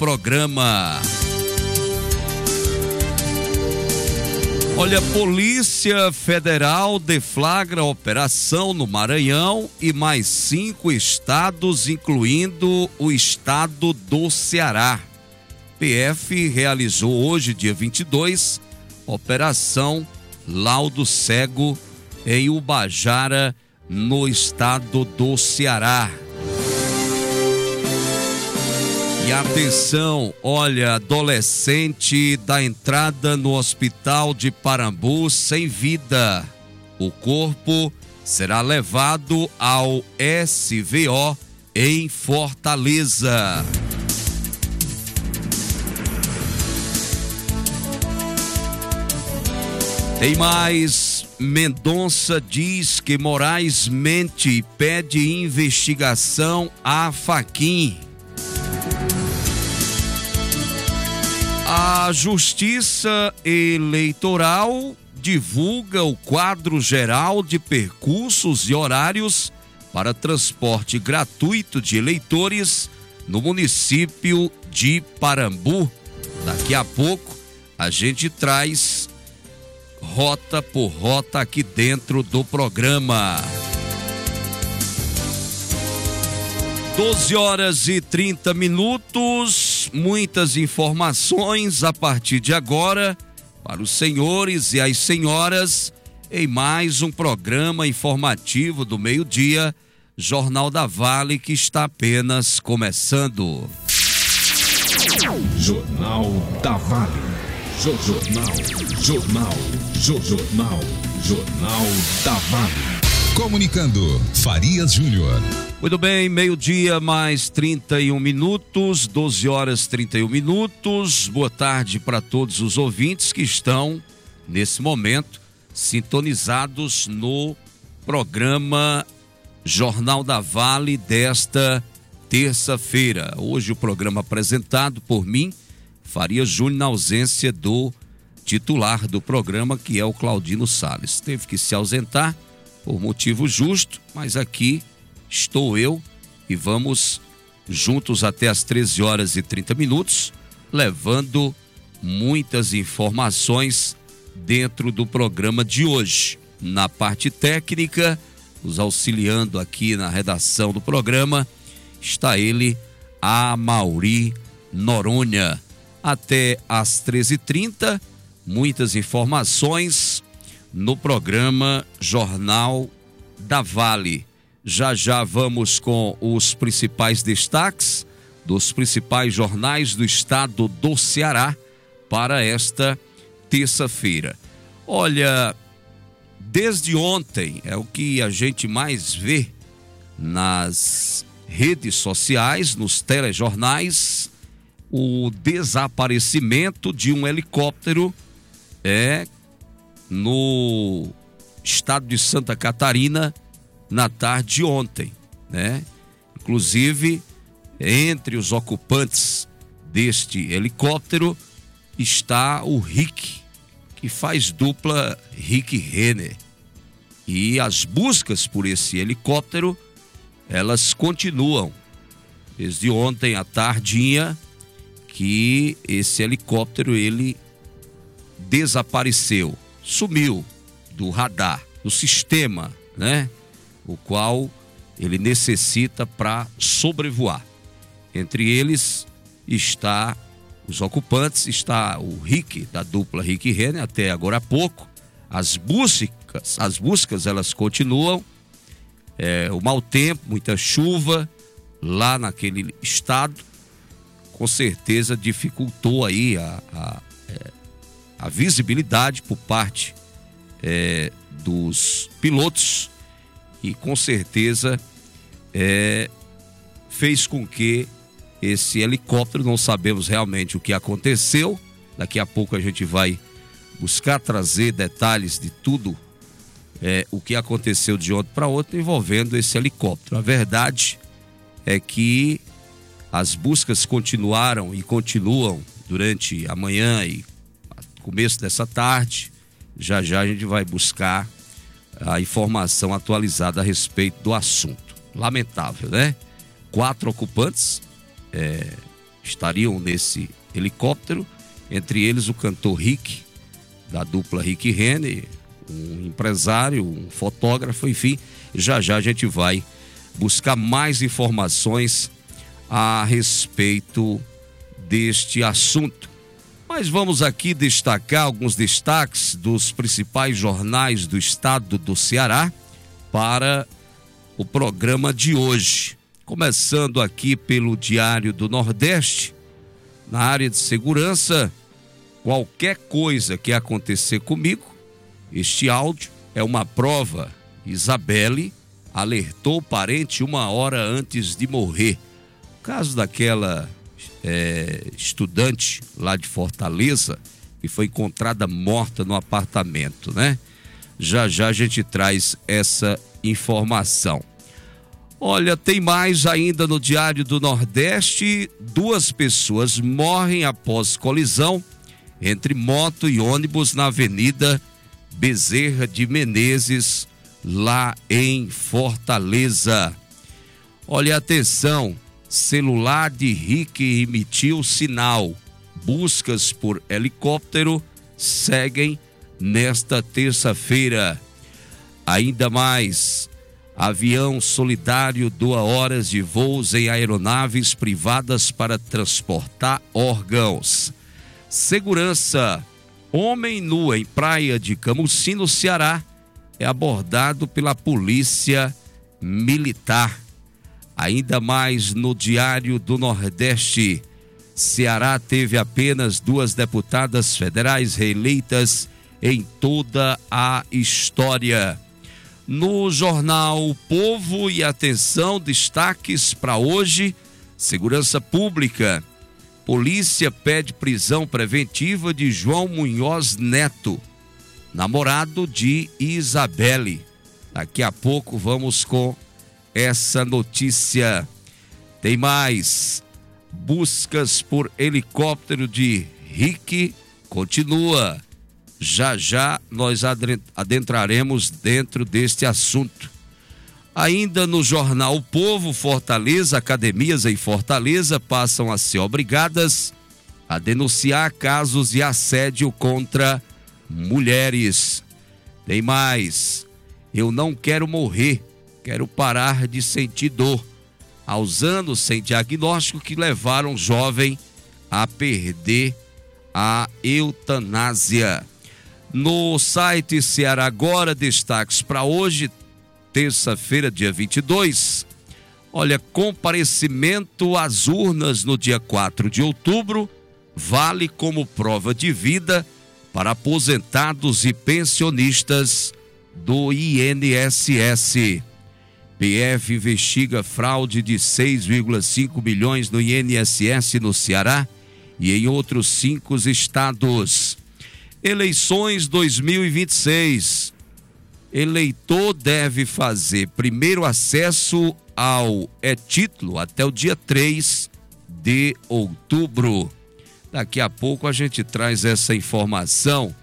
programa. Olha, Polícia Federal deflagra operação no Maranhão e mais 5 estados, incluindo o estado do Ceará. PF realizou hoje, dia 22, operação Laudo Cego em Ubajara, no estado do Ceará. E atenção, olha, adolescente dá entrada no hospital de Parambu sem vida. O corpo será levado ao SVO em Fortaleza. Tem mais. Mendonça diz que Moraes mente e pede investigação a Fachin. A Justiça Eleitoral divulga o quadro geral de percursos e horários para transporte gratuito de eleitores no município de Parambu. Daqui a pouco a gente traz rota por rota aqui dentro do programa. 12h30, muitas informações a partir de agora para os senhores e as senhoras em mais um programa informativo do meio-dia, Jornal da Vale, que está apenas começando. Jornal da Vale. Jornal da Vale. Comunicando, Farias Júnior. Muito bem, meio-dia mais 31 minutos, 12h31. Boa tarde para todos os ouvintes que estão, nesse momento, sintonizados no programa Jornal da Vale desta terça-feira. Hoje o programa apresentado por mim, Farias Júnior, na ausência do titular do programa, que é o Claudino Salles. Teve que se ausentar por motivo justo, mas aqui estou eu e vamos juntos até às 13h30, levando muitas informações dentro do programa de hoje. Na parte técnica, nos auxiliando aqui na redação do programa, está ele, Amauri Noronha. Até às 13h30, muitas informações no programa Jornal da Vale. Já já vamos com os principais destaques dos principais jornais do estado do Ceará para esta terça-feira. Olha, desde ontem é o que a gente mais vê nas redes sociais, nos telejornais, o desaparecimento de um helicóptero no estado de Santa Catarina na tarde de ontem, né? Inclusive, entre os ocupantes deste helicóptero está o Rick, que faz dupla Rick Renner. E as buscas por esse helicóptero, elas continuam desde ontem à tardinha, que esse helicóptero ele desapareceu, sumiu do radar, do sistema, né? O qual ele necessita para sobrevoar. Entre eles está os ocupantes, está o Rick, da dupla Rick Renner, até agora há pouco. As buscas elas continuam. O mau tempo, muita chuva lá naquele estado, com certeza dificultou aí a visibilidade por parte dos pilotos e com certeza fez com que esse helicóptero, não sabemos realmente o que aconteceu, daqui a pouco a gente vai buscar trazer detalhes de tudo o que aconteceu de ontem para ontem envolvendo esse helicóptero. A verdade é que as buscas continuaram e continuam durante a manhã e começo dessa tarde. Já já a gente vai buscar a informação atualizada a respeito do assunto. Lamentável, né? 4 ocupantes estariam nesse helicóptero, entre eles o cantor Rick, da dupla Rick e Rene, um empresário, um fotógrafo, enfim. Já a gente vai buscar mais informações a respeito deste assunto. Mas vamos aqui destacar alguns destaques dos principais jornais do estado do Ceará para o programa de hoje. Começando aqui pelo Diário do Nordeste, na área de segurança, qualquer coisa que acontecer comigo, este áudio é uma prova. Isabelle alertou o parente 1 hora antes de morrer. O caso daquela estudante lá de Fortaleza que foi encontrada morta no apartamento, né? Já a gente traz essa informação. Olha, tem mais ainda no Diário do Nordeste. 2 pessoas morrem após colisão entre moto e ônibus na Avenida Bezerra de Menezes, lá em Fortaleza. Olha, atenção, celular de Rick emitiu sinal. Buscas por helicóptero seguem nesta terça-feira. Ainda mais, avião solidário doa horas de voos em aeronaves privadas para transportar órgãos. Segurança, homem nu em praia de Camusim, no Ceará, é abordado pela polícia militar. Ainda mais no Diário do Nordeste, Ceará teve apenas 2 deputadas federais reeleitas em toda a história. No jornal O Povo, e atenção, destaques para hoje: segurança pública. Polícia pede prisão preventiva de João Munhoz Neto, namorado de Isabelle. Daqui a pouco vamos com essa notícia. Tem mais. Buscas por helicóptero de Rick continua. Já nós adentraremos dentro deste assunto. Ainda no jornal O Povo, Fortaleza, academias em Fortaleza passam a ser obrigadas a denunciar casos de assédio contra mulheres. Tem mais. Eu não quero morrer, quero parar de sentir dor. Aos anos sem diagnóstico que levaram o jovem a perder a eutanásia. No site Ceará Agora, destaques para hoje, terça-feira, dia 22. Olha, comparecimento às urnas no dia 4 de outubro vale como prova de vida para aposentados e pensionistas do INSS. PF investiga fraude de 6,5 milhões no INSS no Ceará e em outros 5 estados. Eleições 2026. Eleitor deve fazer primeiro acesso ao título até o dia 3 de outubro. Daqui a pouco a gente traz essa informação.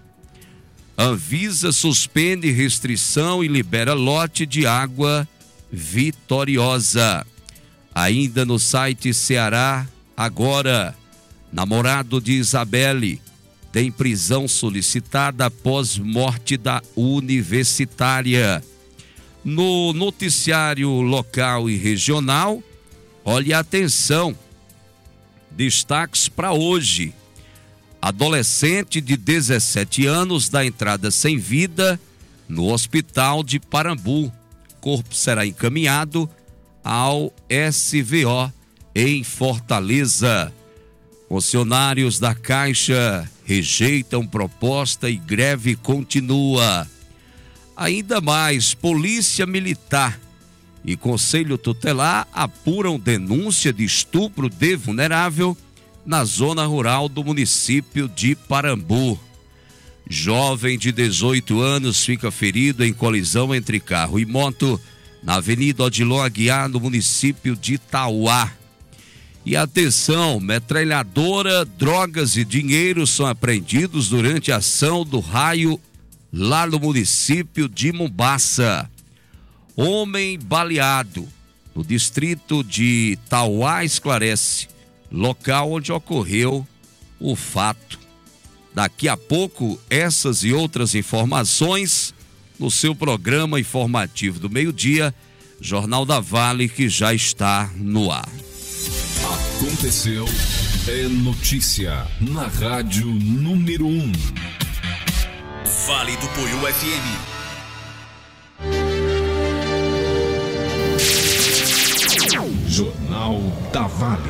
Anvisa suspende restrição e libera lote de água Vitoriosa. Ainda no site Ceará Agora, namorado de Isabelle tem prisão solicitada após morte da universitária. No noticiário local e regional, olha, atenção, destaques para hoje. Adolescente de 17 anos dá entrada sem vida no hospital de Parambu. Corpo será encaminhado ao SVO em Fortaleza. Funcionários da Caixa rejeitam proposta e greve continua. Ainda mais, Polícia Militar e Conselho Tutelar apuram denúncia de estupro de vulnerável na zona rural do município de Parambu. Jovem de 18 anos fica ferido em colisão entre carro e moto na Avenida Odilon Aguiar, no município de Tauá. E atenção, metralhadora, drogas e dinheiro são apreendidos durante a ação do Raio lá no município de Mombaça. Homem baleado no distrito de Tauá esclarece local onde ocorreu o fato. Daqui a pouco, essas e outras informações no seu programa informativo do meio-dia, Jornal da Vale, que já está no ar. Aconteceu, é notícia na Rádio número 1. Vale do Poiú FM. Jornal da Vale.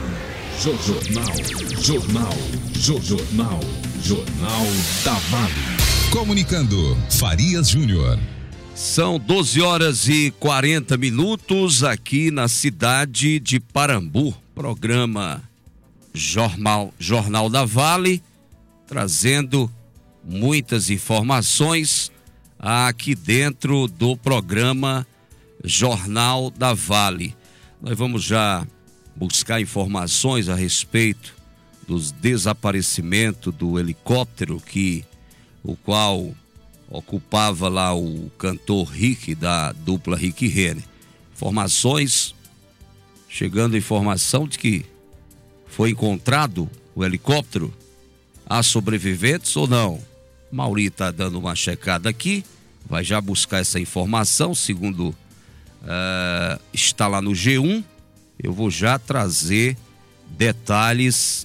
Jornal da Vale. Comunicando, Farias Júnior. São 12 horas e 40 minutos aqui na cidade de Parambu. Programa Jornal da Vale, trazendo muitas informações aqui dentro do programa Jornal da Vale. Nós vamos já buscar informações a respeito dos desaparecimentos do helicóptero o qual ocupava lá o cantor Rick, da dupla Rick e Rene. Chegando informação de que foi encontrado o helicóptero. Há sobreviventes ou não? Mauri está dando uma checada aqui, vai já buscar essa informação, segundo está lá no G1. Eu vou já trazer detalhes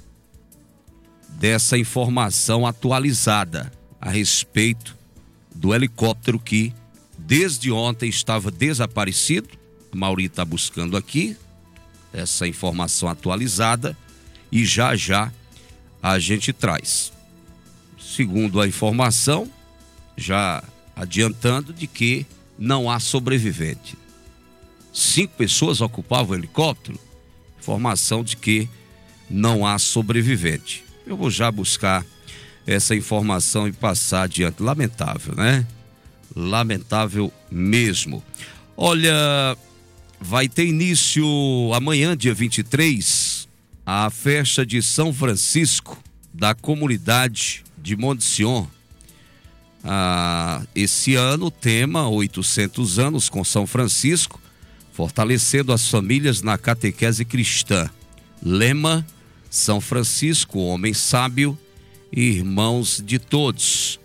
dessa informação atualizada a respeito do helicóptero que desde ontem estava desaparecido. A Mauri está buscando aqui essa informação atualizada e já a gente traz. Segundo a informação, já adiantando de que não há sobrevivente. 5 pessoas ocupavam o helicóptero. Informação de que não há sobrevivente. Eu vou já buscar essa informação e passar adiante. Lamentável, né? Lamentável mesmo. Olha, vai ter início amanhã, dia 23, a festa de São Francisco da comunidade de Monte Sião. Esse ano o tema 800 anos com São Francisco, fortalecendo as famílias na catequese cristã. Lema: São Francisco, homem sábio e irmãos de todos.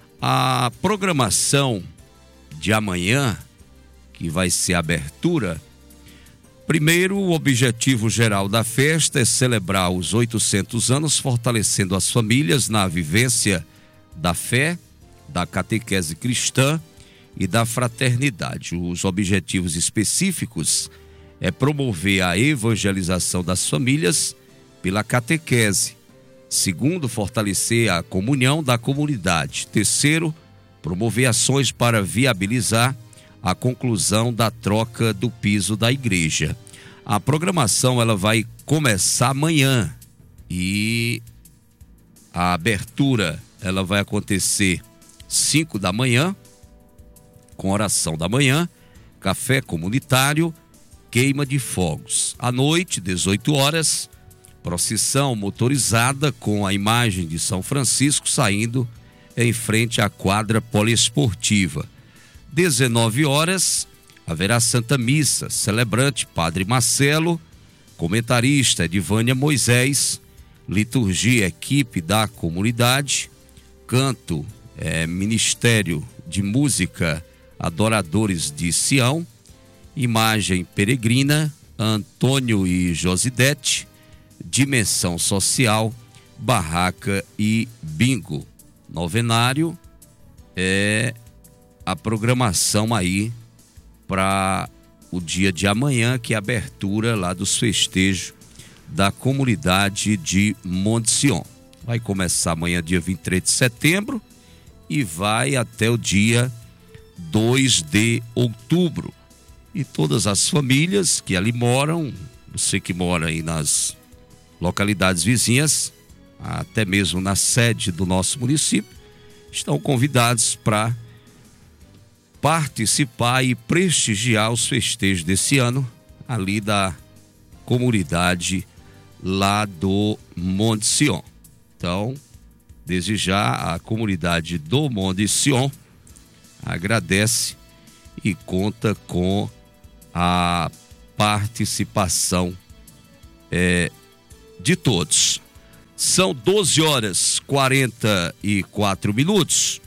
A programação de amanhã, que vai ser a abertura, primeiro, o objetivo geral da festa é celebrar os 800 anos, fortalecendo as famílias na vivência da fé, da catequese cristã e da fraternidade. Os objetivos específicos é promover a evangelização das famílias pela catequese. Segundo, fortalecer a comunhão da comunidade. Terceiro, promover ações para viabilizar a conclusão da troca do piso da igreja. A programação ela vai começar amanhã e a abertura ela vai acontecer 5 da manhã, com oração da manhã, café comunitário, queima de fogos. À noite, 18 horas, procissão motorizada com a imagem de São Francisco saindo em frente à quadra poliesportiva. 19 horas, haverá Santa Missa, celebrante Padre Marcelo, comentarista Edivânia Moisés, liturgia equipe da comunidade, canto Ministério de Música Adoradores de Sião, imagem peregrina Antônio e Josidete, dimensão social, barraca e bingo. Novenário é a programação aí para o dia de amanhã, que é a abertura lá dos festejos da comunidade de Monte Sião. Vai começar amanhã, dia 23 de setembro, e vai até o dia 2 de outubro. E todas as famílias que ali moram, você que mora aí nas localidades vizinhas, até mesmo na sede do nosso município, estão convidados para participar e prestigiar os festejos desse ano ali da comunidade lá do Monte Sião. Então, desde já, a comunidade do Monte Sião agradece e conta com a participação de todos. São 12h44.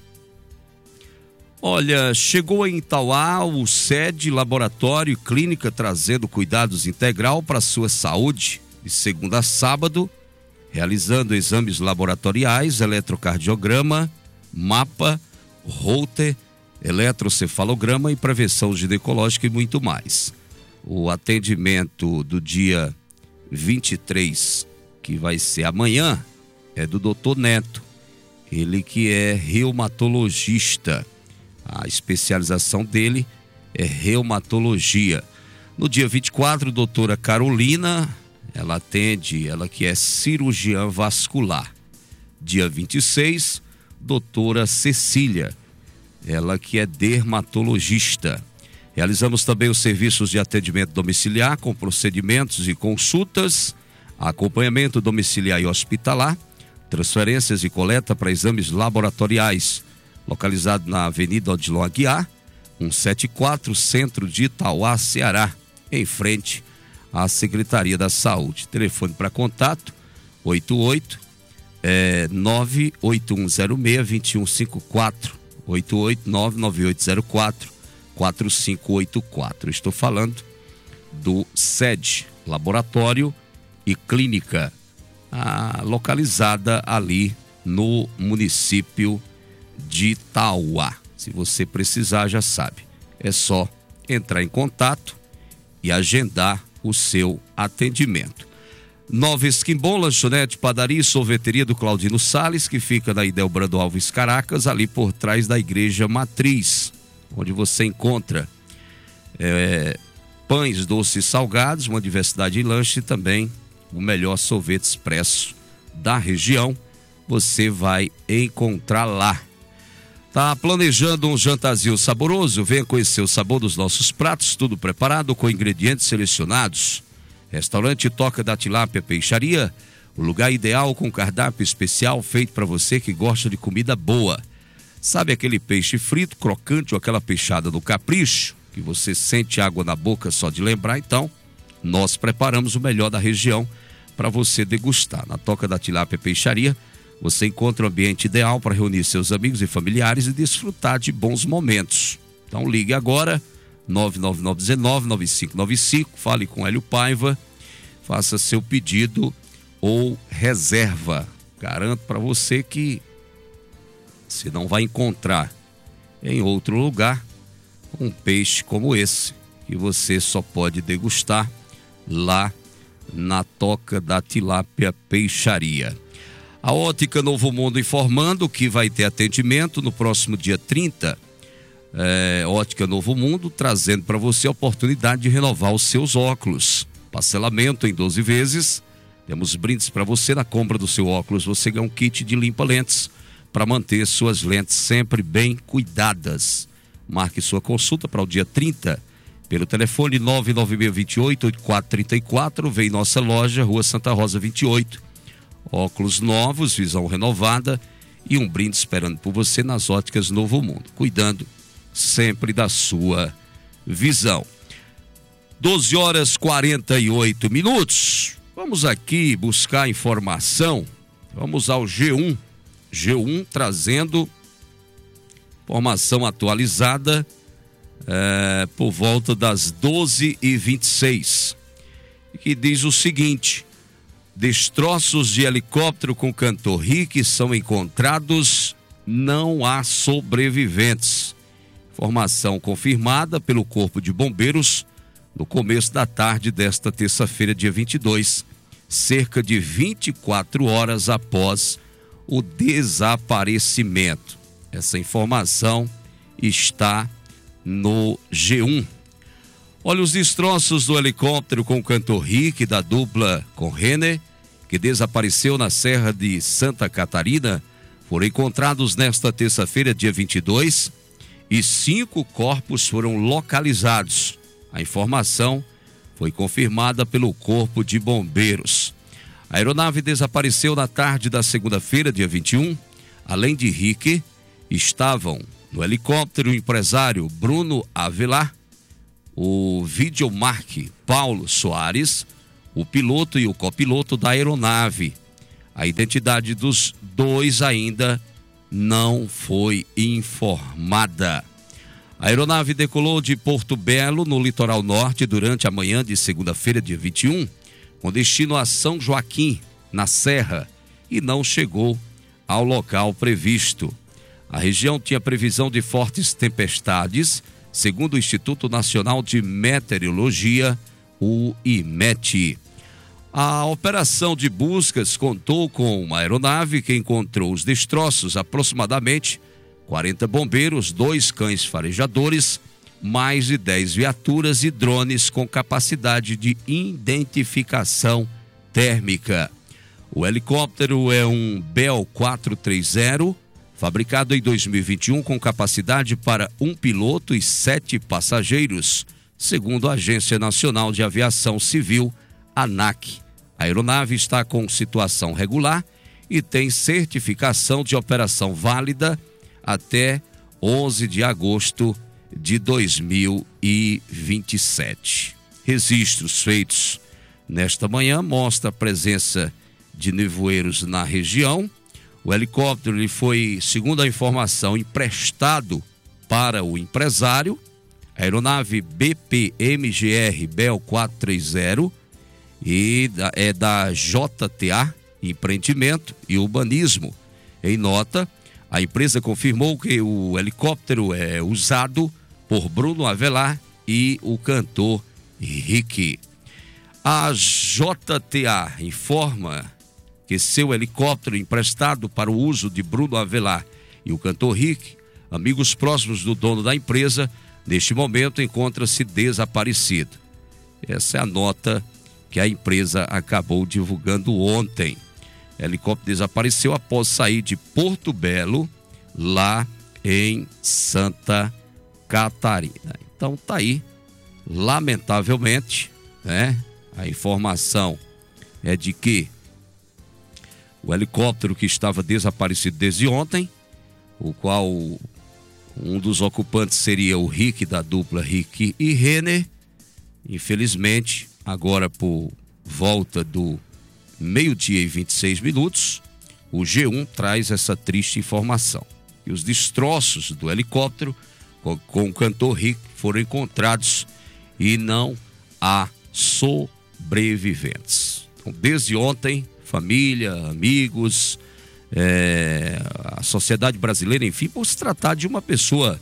Olha, chegou em Itauá o SED Laboratório e Clínica trazendo cuidados integral para a sua saúde, de segunda a sábado, realizando exames laboratoriais, eletrocardiograma, mapa, Holter, eletrocefalograma e prevenção ginecológica e muito mais. O atendimento do dia 23, que vai ser amanhã, é do Dr. Neto, ele que é reumatologista. A especialização dele é reumatologia. No dia 24, doutora Carolina, ela atende, ela que é cirurgiã vascular. Dia 26, doutora Cecília, ela que é dermatologista. Realizamos também os serviços de atendimento domiciliar com procedimentos e consultas, acompanhamento domiciliar e hospitalar, transferências e coleta para exames laboratoriais, localizado na Avenida Odilon Aguiar, 174, centro de Itauá, Ceará, em frente à Secretaria da Saúde. Telefone para contato, 98106-2154, 889-9804-4584. Estou falando do SED, Laboratório e Clínica, localizada ali no município de Itauá. Se você precisar, já sabe, é só entrar em contato e agendar o seu atendimento. Nova Esquimbom, lanchonete, padaria e sorveteria do Claudino Salles, que fica na Idelbrando Alves Caracas, ali por trás da Igreja Matriz, onde você encontra pães, doces e salgados, uma diversidade de lanche e também o melhor sorvete expresso da região, você vai encontrar lá. Tá planejando um jantarzinho saboroso? Venha conhecer o sabor dos nossos pratos, tudo preparado com ingredientes selecionados. Restaurante Toca da Tilápia Peixaria, o lugar ideal com cardápio especial feito para você que gosta de comida boa. Sabe aquele peixe frito, crocante ou aquela peixada no capricho, que você sente água na boca só de lembrar? Então, nós preparamos o melhor da região para você degustar. Na Toca da Tilápia Peixaria, você encontra o ambiente ideal para reunir seus amigos e familiares e desfrutar de bons momentos. Então ligue agora, 99919-9595, fale com Hélio Paiva, faça seu pedido ou reserva. Garanto para você que você não vai encontrar em outro lugar um peixe como esse, que você só pode degustar lá na Toca da Tilápia Peixaria. A Ótica Novo Mundo informando que vai ter atendimento no próximo dia 30. Ótica Novo Mundo trazendo para você a oportunidade de renovar os seus óculos. Parcelamento em 12 vezes. Temos brindes para você na compra do seu óculos. Você ganha um kit de limpa-lentes para manter suas lentes sempre bem cuidadas. Marque sua consulta para o dia 30 pelo telefone 99628-8434. Vem em nossa loja, Rua Santa Rosa 28. Óculos novos, visão renovada e um brinde esperando por você nas Óticas Novo Mundo, cuidando sempre da sua visão. 12h48. Vamos aqui buscar informação. Vamos ao G1. G1 trazendo informação atualizada por volta das 12h26, que diz o seguinte: destroços de helicóptero com cantor Rick são encontrados, não há sobreviventes. Informação confirmada pelo Corpo de Bombeiros no começo da tarde desta terça-feira, dia 22, cerca de 24 horas após o desaparecimento. Essa informação está no G1. Olha, os destroços do helicóptero com o cantor Rick da dupla com Renner, que desapareceu na Serra de Santa Catarina, foram encontrados nesta terça-feira, dia 22, e 5 corpos foram localizados. A informação foi confirmada pelo Corpo de Bombeiros. A aeronave desapareceu na tarde da segunda-feira, dia 21. Além de Rick, estavam no helicóptero o empresário Bruno Avelar, o videomarque Paulo Soares, o piloto e o copiloto da aeronave. A identidade dos dois ainda não foi informada. A aeronave decolou de Porto Belo, no litoral norte, durante a manhã de segunda-feira, dia 21, com destino a São Joaquim, na Serra, e não chegou ao local previsto. A região tinha previsão de fortes tempestades, segundo o Instituto Nacional de Meteorologia, o IMET. A operação de buscas contou com uma aeronave que encontrou os destroços, aproximadamente 40 bombeiros, 2 cães farejadores, mais de 10 viaturas e drones com capacidade de identificação térmica. O helicóptero é um Bell 430, fabricado em 2021 com capacidade para 1 piloto e 7 passageiros, segundo a Agência Nacional de Aviação Civil, ANAC. A aeronave está com situação regular e tem certificação de operação válida até 11 de agosto de 2027. Registros feitos nesta manhã mostram a presença de nevoeiros na região. O helicóptero ele foi, segundo a informação, emprestado para o empresário. A aeronave BPMGR Bell 430 e é da JTA, Empreendimento e Urbanismo. Em nota, a empresa confirmou que o helicóptero é usado por Bruno Avelar e o cantor Rick. A JTA informa que seu helicóptero emprestado para o uso de Bruno Avelar e o cantor Rick, amigos próximos do dono da empresa, neste momento encontra-se desaparecido. Essa é a nota que a empresa acabou divulgando ontem. O helicóptero desapareceu após sair de Porto Belo, lá em Santa Catarina. Então tá aí, lamentavelmente, né? A informação é de que o helicóptero que estava desaparecido desde ontem, o qual um dos ocupantes seria o Rick, da dupla Rick e Renner, infelizmente, agora por volta do meio-dia e 26 minutos, o G1 traz essa triste informação. E os destroços do helicóptero com o cantor Rick foram encontrados e não há sobreviventes. Então, desde ontem, família, amigos, a sociedade brasileira, enfim, por se tratar de uma pessoa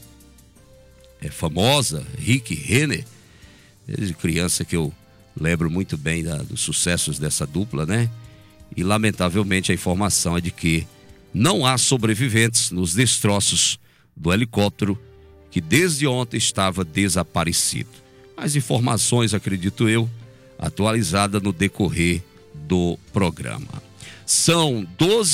famosa, Rick Renner, desde criança que eu lembro muito bem dos sucessos dessa dupla, né? E lamentavelmente a informação é de que não há sobreviventes nos destroços do helicóptero que desde ontem estava desaparecido. Mais informações, acredito eu, atualizada no decorrer do programa. São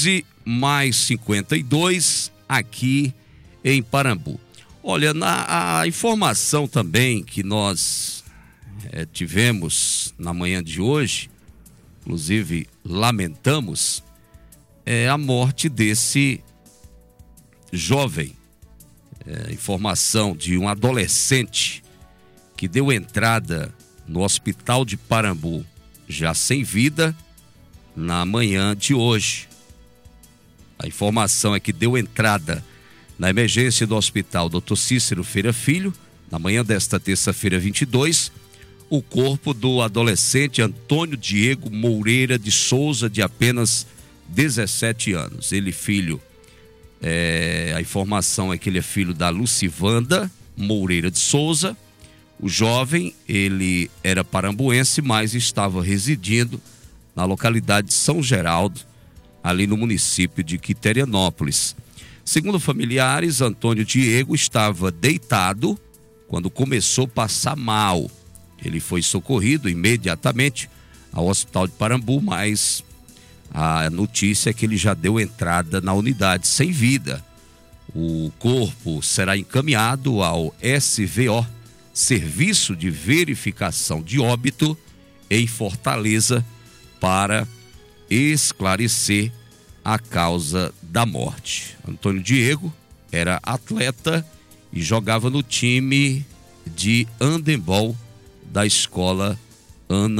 12h52 aqui em Parambu. Olha, a informação também que nós tivemos na manhã de hoje, inclusive lamentamos, é a morte desse jovem. Informação de um adolescente que deu entrada no hospital de Parambu, já sem vida, na manhã de hoje. A informação é que deu entrada na emergência do hospital Dr. Cícero Feira Filho, na manhã desta terça-feira 22, o corpo do adolescente Antônio Diego Moreira de Souza, de apenas 17 anos. Ele filho, a informação é que ele é filho da Lucivanda Moreira de Souza. O jovem, ele era parambuense, mas estava residindo na localidade de São Geraldo, ali no município de Quiterianópolis. Segundo familiares, Antônio Diego estava deitado quando começou a passar mal. Ele foi socorrido imediatamente ao hospital de Parambu, mas a notícia é que ele já deu entrada na unidade sem vida. O corpo será encaminhado ao SVO, Serviço de Verificação de Óbito, em Fortaleza, para esclarecer a causa da morte. Antônio Diego era atleta e jogava no time de handebol da escola Ana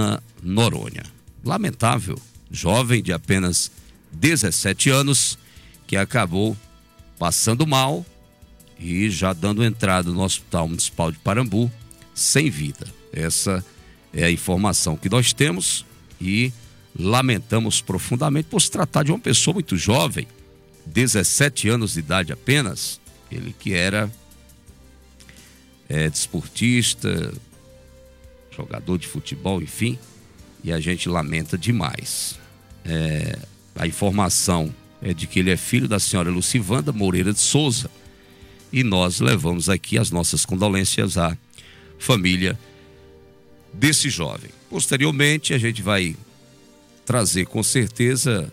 Noronha. Lamentável, jovem de apenas 17 anos que acabou passando mal e já dando entrada no Hospital Municipal de Parambu sem vida. Essa é a informação que nós temos e lamentamos profundamente por se tratar de uma pessoa muito jovem, 17 anos de idade apenas, ele que era desportista, jogador de futebol, enfim, e a gente lamenta demais. A informação é de que ele é filho da senhora Lucivanda Moreira de Souza e nós levamos aqui as nossas condolências à família desse jovem. Posteriormente a gente vai trazer com certeza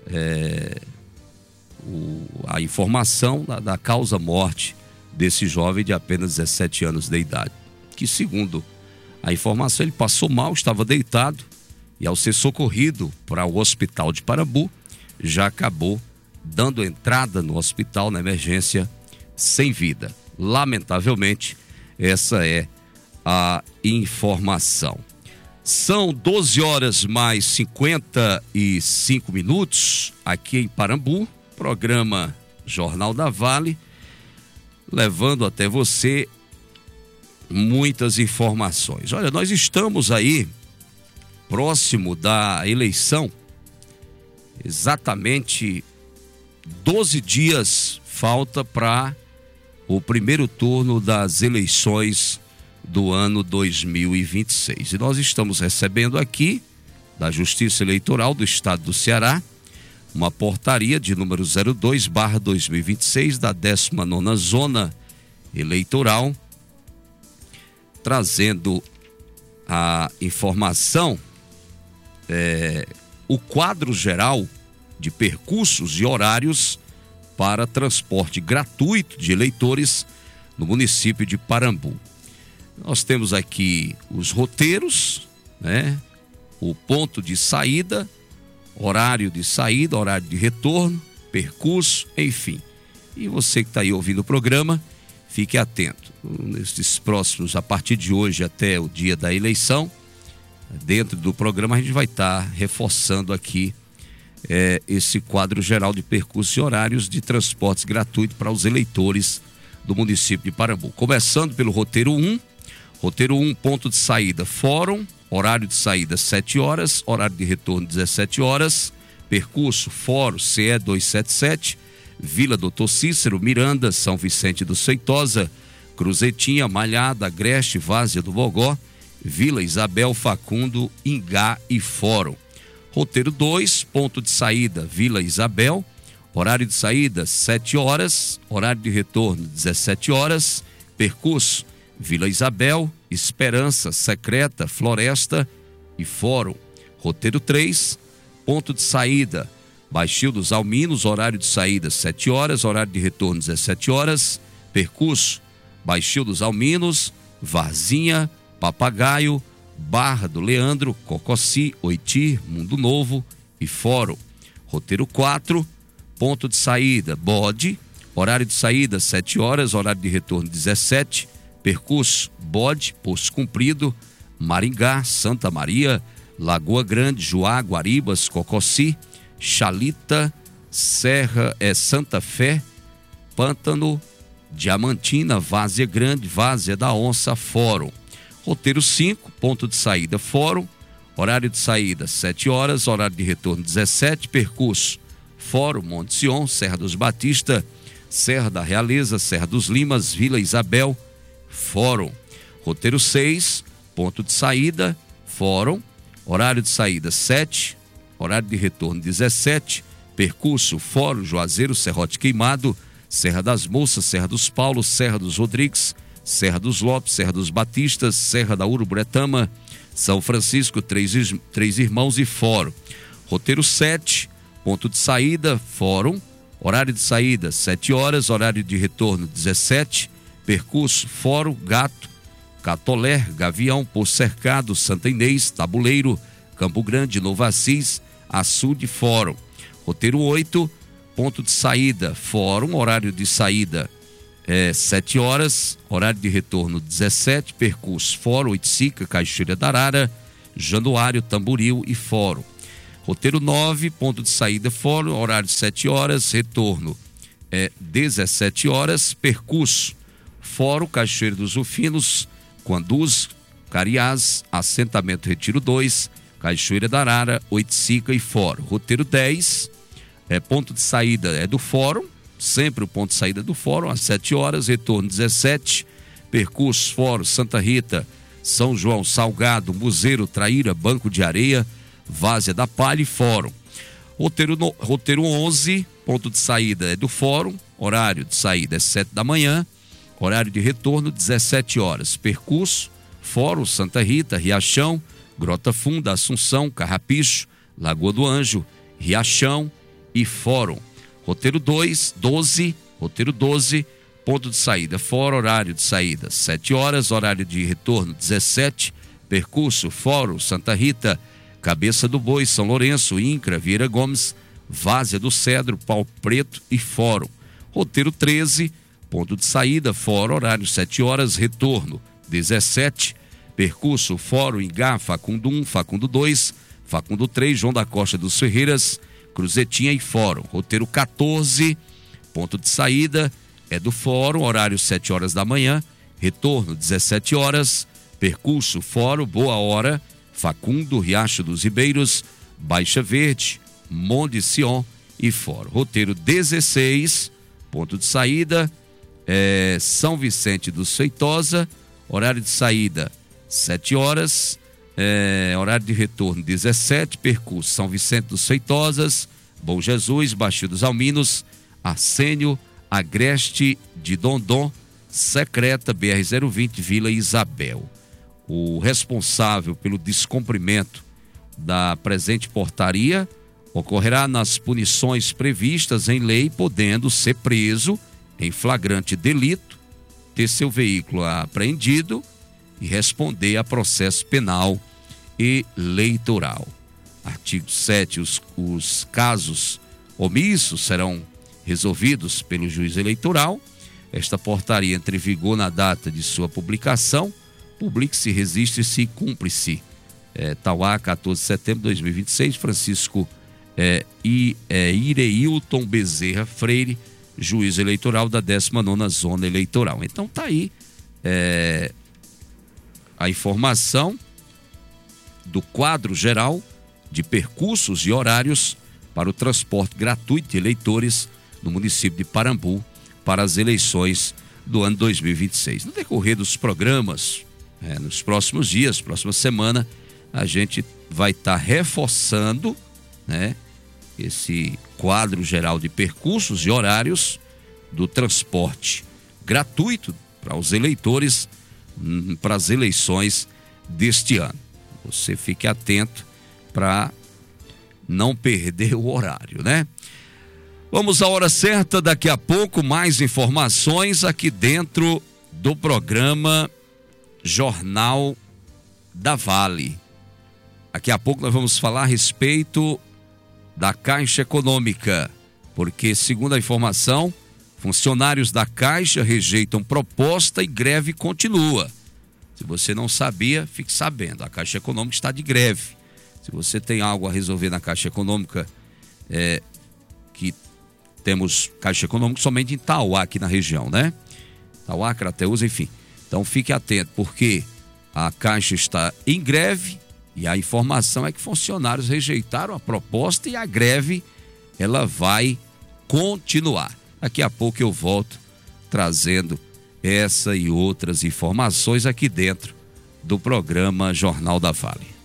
a informação da causa morte desse jovem de apenas 17 anos de idade, que segundo a informação ele passou mal, estava deitado e ao ser socorrido para o hospital de Parambu, já acabou dando entrada no hospital na emergência sem vida. Lamentavelmente, essa é a informação. São 12 horas mais 55 minutos aqui em Parambu, programa Jornal da Vale, levando até você muitas informações. Olha, nós estamos aí próximo da eleição, exatamente 12 dias falta para o primeiro turno das eleições do ano 2026. E nós estamos recebendo aqui, da Justiça Eleitoral do Estado do Ceará, uma portaria de número 02/2026 da 19ª Zona Eleitoral, trazendo a informação, o quadro geral de percursos e horários para transporte gratuito de eleitores no município de Parambu. Nós temos aqui os roteiros, o ponto de saída, horário de saída, horário de retorno, percurso, enfim. E você que está aí ouvindo o programa, fique atento. Nesses próximos, a partir de hoje até o dia da eleição, dentro do programa a gente vai estar reforçando aqui esse quadro geral de percursos e horários de transportes gratuitos para os eleitores do município de Parambu. Começando pelo roteiro 1. Roteiro 1, ponto de saída, fórum, horário de saída 7 horas, horário de retorno 17 horas, percurso, fórum CE 277, Vila Doutor Cícero, Miranda, São Vicente do Seitosa, Cruzetinha, Malhada, Agreste, Várzea do Bogó, Vila Isabel, Facundo, Ingá e Fórum. Roteiro 2, ponto de saída, Vila Isabel, horário de saída 7 horas, horário de retorno 17 horas, percurso Vila Isabel, Esperança, Secreta, Floresta e Fórum. Roteiro 3, ponto de saída, Baixio dos Alminos, horário de saída 7 horas, horário de retorno 17 horas, percurso Baixio dos Alminos, Varzinha, Papagaio, Barra do Leandro, Cocossi, Oitir, Mundo Novo e Fórum. Roteiro 4, ponto de saída, Bode, horário de saída 7 horas, horário de retorno 17, percurso Bode, Poço Comprido, Maringá, Santa Maria, Lagoa Grande, Juá, Guaribas, Cocossi, Chalita, Serra, Santa Fé, Pântano, Diamantina, Várzea Grande, Várzea da Onça, Fórum. Roteiro 5, ponto de saída, Fórum, horário de saída 7 horas, horário de retorno 17, percurso Fórum, Monte Sion, Serra dos Batista, Serra da Realeza, Serra dos Limas, Vila Isabel, Fórum. Roteiro 6, ponto de saída, Fórum, horário de saída 7, horário de retorno 17, percurso Fórum, Juazeiro, Serrote Queimado, Serra das Moças, Serra dos Paulos, Serra dos Rodrigues, Serra dos Lopes, Serra dos Batistas, Serra da Uruburetama, São Francisco, Três Irmãos e Fórum. Roteiro 7, ponto de saída, Fórum, horário de saída 7 horas, horário de retorno 17, percurso Fórum, Gato, Catolé, Gavião, Poço Cercado, Santa Inês, Tabuleiro, Campo Grande, Novo Assis, Açude, Fórum. Roteiro 8, ponto de saída, Fórum, horário de saída 7 horas, horário de retorno 17, percurso Fórum, Iticica, Caixeira da Arara, Januário, Tamboril e Fórum. Roteiro 9, ponto de saída Fórum, horário 7 horas, retorno 17 horas, percurso Fórum, Cachoeira dos Ufinos, Quanduz, Cariás, assentamento Retiro 2, Cachoeira da Arara, Oiticica e Fórum. Roteiro 10, ponto de saída do Fórum, sempre o ponto de saída do Fórum, às 7 horas, retorno 17, percurso Fórum, Santa Rita, São João, Salgado, Muzeiro, Traíra, Banco de Areia, Várzea da Palha e Fórum. Roteiro 11, ponto de saída do Fórum, horário de saída 7 da manhã, horário de retorno 17 horas, percurso Fórum, Santa Rita, Riachão, Grota Funda, Assunção, Carrapicho, Lagoa do Anjo, Riachão e Fórum. Roteiro 12, ponto de saída Fórum, horário de saída 7 horas, horário de retorno 17, percurso Fórum, Santa Rita, Cabeça do Boi, São Lourenço, Incra, Vieira Gomes, Várzea do Cedro, Pau Preto e Fórum. Roteiro 13, ponto de saída Fórum, horário 7 horas, retorno 17, percurso Fórum, Ingá, Facundo 1, Facundo 2, Facundo 3, João da Costa dos Ferreiras, Cruzetinha e Fórum. Roteiro 14, ponto de saída do Fórum, horário 7 horas da manhã, retorno 17 horas, percurso Fórum, Boa Hora, Facundo, Riacho dos Ribeiros, Baixa Verde, Monte Sion e Fórum. Roteiro 16, ponto de saída São Vicente dos Feitosa, horário de saída 7 horas, horário de retorno 17, percurso São Vicente dos Feitosas, Bom Jesus, Baixio dos Alminos, Arsênio, Agreste de Dondon, Secreta, BR-020, Vila Isabel. O responsável pelo descumprimento da presente portaria ocorrerá nas punições previstas em lei, podendo ser preso em flagrante delito, ter seu veículo apreendido e responder a processo penal eleitoral. Artigo 7. Os casos omissos serão resolvidos pelo juiz eleitoral. Esta portaria entra em vigor na data de sua publicação. Publique-se, resiste-se e cumpre-se. Tauá, 14 de setembro de 2026, Francisco Ireilton Bezerra Freire, juiz eleitoral da 19ª Zona Eleitoral. Então tá aí a informação do quadro geral de percursos e horários para o transporte gratuito de eleitores no município de Parambu para as eleições do ano 2026. No decorrer dos programas, nos próximos dias, próxima semana, a gente vai estar reforçando, esse quadro geral de percursos e horários do transporte gratuito para os eleitores para as eleições deste ano. Você fique atento para não perder o horário, Vamos à hora certa, daqui a pouco mais informações aqui dentro do programa Jornal da Vale. Daqui a pouco nós vamos falar a respeito da Caixa Econômica, porque, segundo a informação, funcionários da Caixa rejeitam proposta e greve continua. Se você não sabia, fique sabendo, a Caixa Econômica está de greve. Se você tem algo a resolver na Caixa Econômica, que temos Caixa Econômica somente em Tauá, aqui na região, Tauá, Crateús, enfim. Então fique atento, porque a Caixa está em greve e a informação é que funcionários rejeitaram a proposta e a greve, ela vai continuar. Daqui a pouco eu volto trazendo essa e outras informações aqui dentro do programa Jornal da Vale.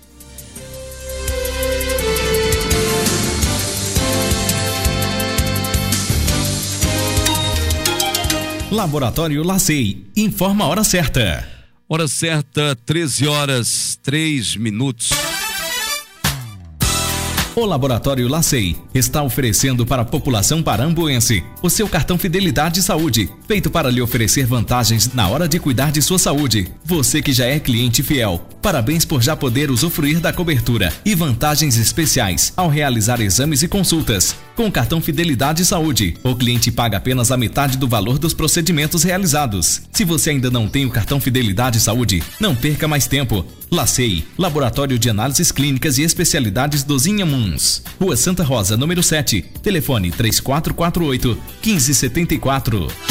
Laboratório Lacei, informa a hora certa. Hora certa, 13h03. O Laboratório Lacei está oferecendo para a população parambuense o seu cartão Fidelidade Saúde, feito para lhe oferecer vantagens na hora de cuidar de sua saúde. Você que já é cliente fiel, parabéns por já poder usufruir da cobertura e vantagens especiais ao realizar exames e consultas. Com o cartão Fidelidade Saúde, o cliente paga apenas a metade do valor dos procedimentos realizados. Se você ainda não tem o cartão Fidelidade Saúde, não perca mais tempo. LACEI, Laboratório de Análises Clínicas e Especialidades dos Inhamuns. Rua Santa Rosa, número 7. Telefone 3448-1574.